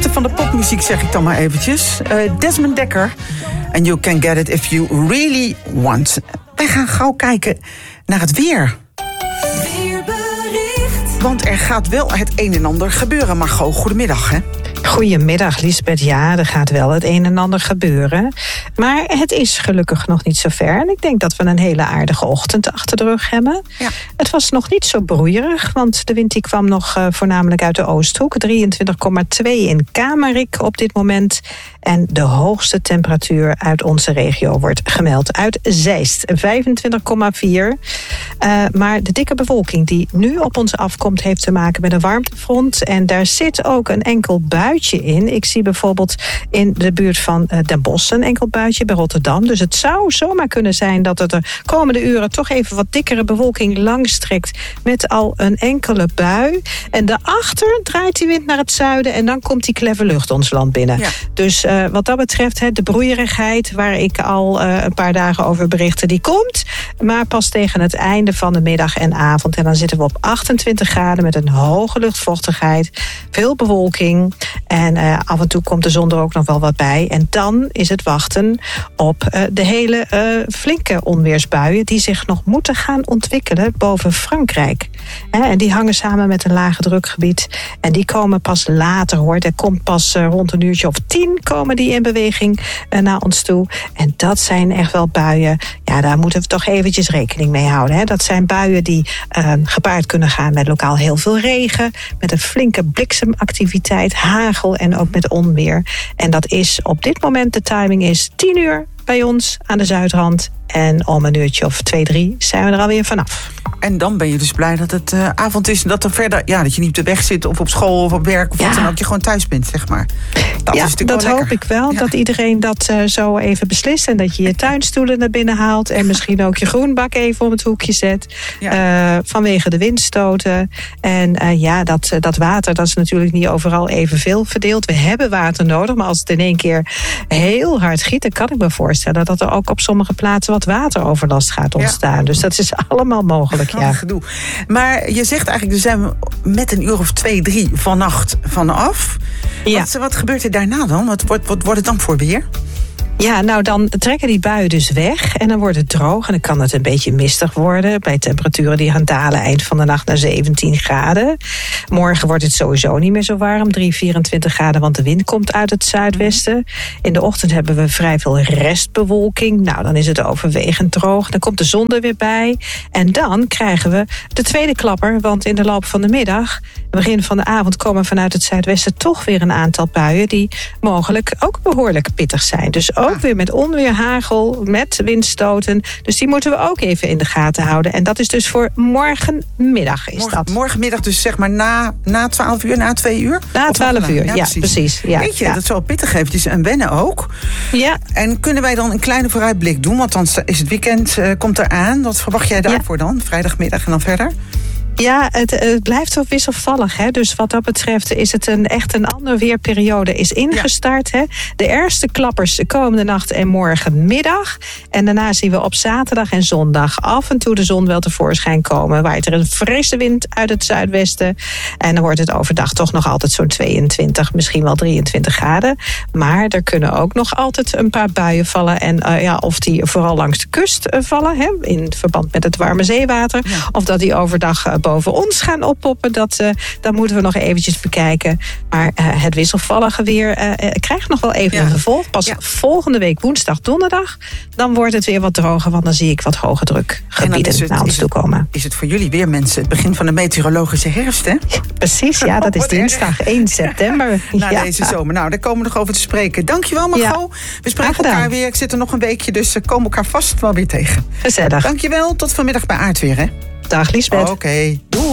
gezichten van de popmuziek, zeg ik dan maar eventjes. Desmond Dekker. And you can get it if you really want. Wij gaan gauw kijken naar het weer. Weerbericht. Want er gaat wel het een en ander gebeuren. Margot, goedemiddag, hè? Goedemiddag, Liesbeth. Ja, er gaat wel het een en ander gebeuren. Maar het is gelukkig nog niet zo ver. En ik denk dat we een hele aardige ochtend achter de rug hebben. Ja. Het was nog niet zo broeierig, want de wind die kwam nog voornamelijk uit de Oosthoek. 23,2 in Kamerik op dit moment. En de hoogste temperatuur uit onze regio wordt gemeld uit Zeist, 25,4. Maar de dikke bewolking die nu op ons afkomt heeft te maken met een warmtefront. En daar zit ook een enkel buitje in. Ik zie bijvoorbeeld in de buurt van Den Bosch een enkel buitje bij Rotterdam. Dus het zou zomaar kunnen zijn dat er de komende uren toch even wat dikkere bewolking langstrekt met al een enkele bui. En daarachter draait die wind naar het zuiden en dan komt die kleffe lucht ons land binnen. Ja. Dus wat dat betreft, de broeierigheid waar ik al een paar dagen over berichtte, die komt. Maar pas tegen het einde van de middag en avond. En dan zitten we op 28 graden met een hoge luchtvochtigheid. Veel bewolking. En af en toe komt de zon er ook nog wel wat bij. En dan is het wachten op de hele flinke onweersbuien die zich nog moeten gaan ontwikkelen boven Frankrijk. En die hangen samen met een lage drukgebied. En die komen pas later, hoor. Dat komt pas rond een uurtje of 10 komen die in beweging naar ons toe. En dat zijn echt wel buien. Ja, daar moeten we toch eventjes rekening mee houden. Hè. Dat zijn buien die gepaard kunnen gaan met lokaal heel veel regen, met een flinke bliksemactiviteit, hagel en ook met onweer. En dat is op dit moment, de timing is 10 uur bij ons aan de Zuidrand. En om een uurtje of 2, 3 zijn we er alweer vanaf. En dan ben je dus blij dat het avond is en dat er verder, ja, dat je niet op de weg zit of op school of op werk of wat dan ook, je gewoon thuis bent, zeg maar. Dat is natuurlijk wel hoop ik wel, dat iedereen dat zo even beslist en dat je je tuinstoelen naar binnen haalt en misschien ook je groenbak even om het hoekje zet, vanwege de windstoten. En dat water, dat is natuurlijk niet overal evenveel verdeeld. We hebben water nodig, maar als het in één keer heel hard giet, dan kan ik me voorstellen dat er ook op sommige plaatsen wat wateroverlast gaat ontstaan. Ja. Dus dat is allemaal mogelijk, ja. Gedoe. Maar je zegt eigenlijk, er zijn we met een uur of 2, 3 vannacht vanaf. Ja. Wat gebeurt er daarna dan? Wat wordt het dan voor weer? Ja, nou dan trekken die buien dus weg en dan wordt het droog en dan kan het een beetje mistig worden bij temperaturen die gaan dalen eind van de nacht naar 17 graden. Morgen wordt het sowieso niet meer zo warm, 24 graden, want de wind komt uit het zuidwesten. In de ochtend hebben we vrij veel restbewolking. Nou, dan is het overwegend droog. Dan komt de zon er weer bij en dan krijgen we de tweede klapper, want in de loop van de middag, begin van de avond, komen vanuit het zuidwesten toch weer een aantal buien die mogelijk ook behoorlijk pittig zijn. Dus ook weer met onweer, hagel, met windstoten. Dus die moeten we ook even in de gaten houden. En dat is dus voor morgenmiddag Morgenmiddag dus zeg maar na 12 uur, na 2 uur? Na 12 uur, ja, precies. Ja, weet je, dat is wel pittig eventjes en wennen ook. Ja. En kunnen wij dan een kleine vooruitblik doen? Want dan is het weekend, komt eraan. Wat verwacht jij daarvoor dan? Vrijdagmiddag en dan verder? Ja, het blijft zo wisselvallig. Hè? Dus wat dat betreft is het echt een andere weerperiode is ingestart. Ja. Hè? De eerste klappers de komende nacht en morgenmiddag. En daarna zien we op zaterdag en zondag af en toe de zon wel tevoorschijn komen. Waait er een frisse wind uit het zuidwesten. En dan wordt het overdag toch nog altijd zo'n 22, misschien wel 23 graden. Maar er kunnen ook nog altijd een paar buien vallen. En of die vooral langs de kust vallen, hè? In verband met het warme zeewater. Ja. Of dat die overdag boven ons gaan oppoppen, dat moeten we nog eventjes bekijken. Maar het wisselvallige weer krijgt nog wel even een vervolg. Pas volgende week woensdag, donderdag, dan wordt het weer wat droger, want dan zie ik wat hoge drukgebieden naar ons toe komen. Is het voor jullie weer, mensen, het begin van de meteorologische herfst, hè? Ja, precies, ja, dat is dinsdag 1 september. Deze zomer. Nou, daar komen we nog over te spreken. Dankjewel, Margot. Ja. We spreken elkaar weer. Ik zit er nog een weekje, dus komen elkaar vast wel weer tegen. Gezellig. Dankjewel, tot vanmiddag bij Aardweer, hè? Dag Liesbeth. Oké. Doei.